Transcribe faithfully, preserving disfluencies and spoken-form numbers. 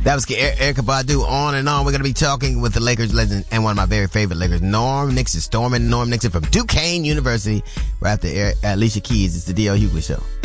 That was Erykah Badu. On and on. We're going to be talking with the Lakers legend and one of my very favorite Lakers, Norm Nixon, Stormin' Norm Nixon from Duquesne University. Right after Alicia Keys. It's the D L Hughley Show.